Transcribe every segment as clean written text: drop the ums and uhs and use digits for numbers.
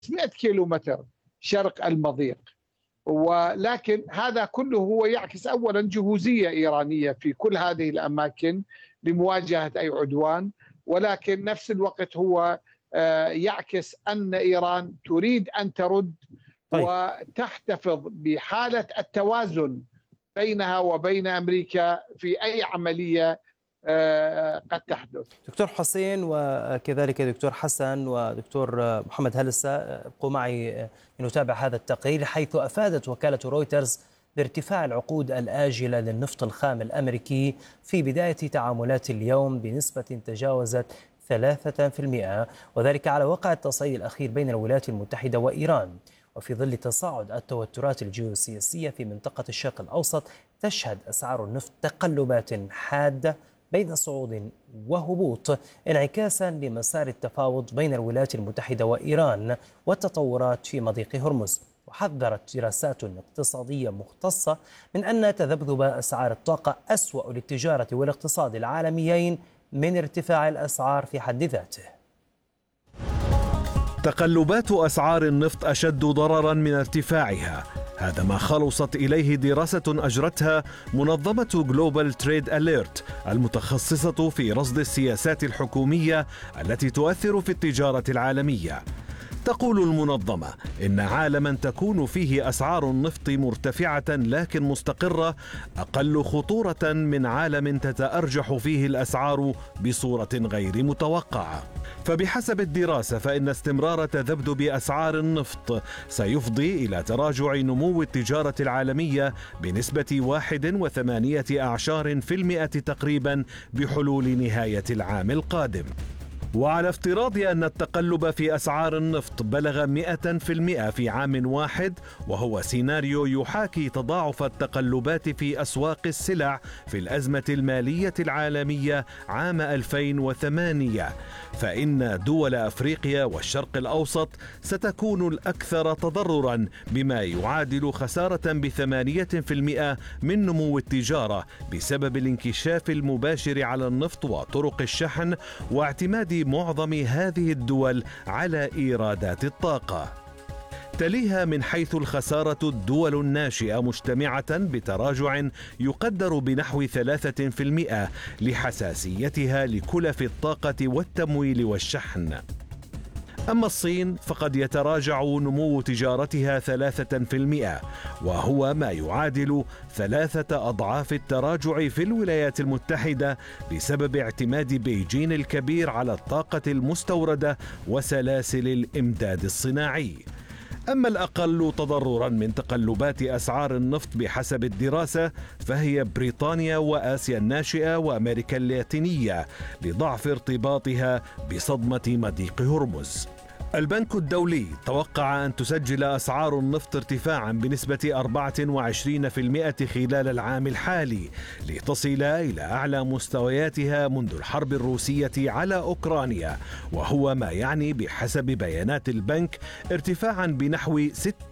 100 كيلومتر شرق المضيق. ولكن هذا كله هو يعكس أولا جهوزية إيرانية في كل هذه الأماكن لمواجهة أي عدوان، ولكن نفس الوقت هو يعكس أن إيران تريد أن ترد طيب. وتحتفظ بحالة التوازن بينها وبين أمريكا في أي عملية قد تحدث. دكتور حسين وكذلك دكتور حسن ودكتور محمد هلسة، ابقوا معي لنتابع هذا التقرير، حيث أفادت وكالة رويترز بارتفاع العقود الآجلة للنفط الخام الأمريكي في بداية تعاملات اليوم بنسبة تجاوزت 3%، وذلك على وقع التصعيد الأخير بين الولايات المتحدة وإيران. وفي ظل تصاعد التوترات الجيوسياسية في منطقة الشرق الأوسط، تشهد أسعار النفط تقلبات حادة بين صعود وهبوط، انعكاسا لمسار التفاوض بين الولايات المتحدة وإيران والتطورات في مضيق هرمز. وحذرت دراسات اقتصادية مختصة من أن تذبذب أسعار الطاقة أسوأ للتجارة والاقتصاد العالميين من ارتفاع الأسعار في حد ذاته. تقلبات أسعار النفط أشد ضررا من ارتفاعها، هذا ما خلصت إليه دراسة أجرتها منظمة جلوبال تريد أليرت المتخصصة في رصد السياسات الحكومية التي تؤثر في التجارة العالمية. تقول المنظمة إن عالما تكون فيه أسعار النفط مرتفعة لكن مستقرة أقل خطورة من عالم تتأرجح فيه الأسعار بصورة غير متوقعة. فبحسب الدراسة فإن استمرار تذبذب أسعار النفط سيفضي إلى تراجع نمو التجارة العالمية بنسبة 1.8% تقريبا بحلول نهاية العام القادم. وعلى افتراض أن التقلب في أسعار النفط بلغ 100% في عام واحد، وهو سيناريو يحاكي تضاعف التقلبات في أسواق السلع في الأزمة المالية العالمية عام 2008، فإن دول أفريقيا والشرق الأوسط ستكون الأكثر تضررا، بما يعادل خسارة ب8% من نمو التجارة بسبب الانكشاف المباشر على النفط وطرق الشحن واعتماد معظم هذه الدول على إيرادات الطاقة. تليها من حيث الخسارة الدول الناشئة مجتمعة بتراجع يقدر بنحو 3% لحساسيتها لكلف الطاقة والتمويل والشحن. أما الصين فقد يتراجع نمو تجارتها 3%، وهو ما يعادل 3 أضعاف التراجع في الولايات المتحدة بسبب اعتماد بيجين الكبير على الطاقة المستوردة وسلاسل الإمداد الصناعي. أما الأقل تضررا من تقلبات أسعار النفط بحسب الدراسة فهي بريطانيا وآسيا الناشئة وأمريكا اللاتينية لضعف ارتباطها بصدمة مضيق هرمز. البنك الدولي توقع أن تسجل أسعار النفط ارتفاعا بنسبة 24% خلال العام الحالي، لتصل إلى أعلى مستوياتها منذ الحرب الروسية على أوكرانيا، وهو ما يعني بحسب بيانات البنك ارتفاعا بنحو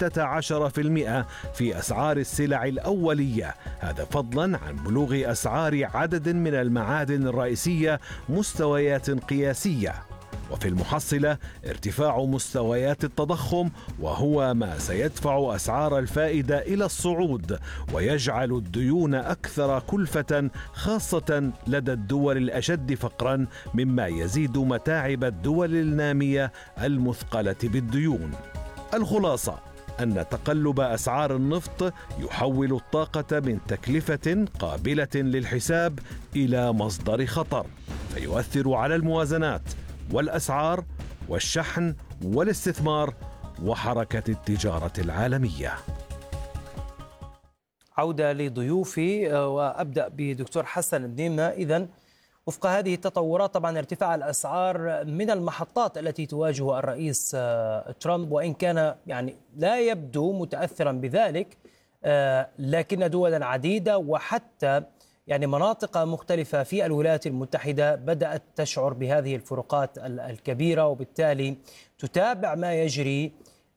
16% في أسعار السلع الأولية، هذا فضلا عن بلوغ أسعار عدد من المعادن الرئيسية مستويات قياسية. وفي المحصلة ارتفاع مستويات التضخم، وهو ما سيدفع أسعار الفائدة إلى الصعود ويجعل الديون أكثر كلفة، خاصة لدى الدول الأشد فقرا، مما يزيد متاعب الدول النامية المثقلة بالديون. الخلاصة أن تقلب أسعار النفط يحول الطاقة من تكلفة قابلة للحساب إلى مصدر خطر، فيؤثر على الموازنات والأسعار والشحن والاستثمار وحركة التجارة العالمية. عودة لضيوفي وأبدأ بدكتور حسن الديمة. إذن وفق هذه التطورات طبعا ارتفاع الأسعار من المحطات التي تواجه الرئيس ترامب، وإن كان يعني لا يبدو متأثرا بذلك، لكن دولا عديدة وحتى يعني مناطق مختلفة في الولايات المتحدة بدأت تشعر بهذه الفروقات الكبيرة، وبالتالي تتابع ما يجري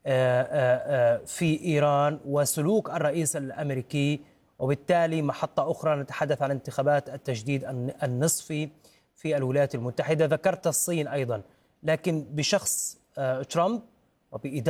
في إيران وسلوك الرئيس الأمريكي. وبالتالي محطة أخرى نتحدث عن انتخابات التجديد النصفي في الولايات المتحدة، ذكرت الصين أيضا، لكن بشخص ترامب وبإدارة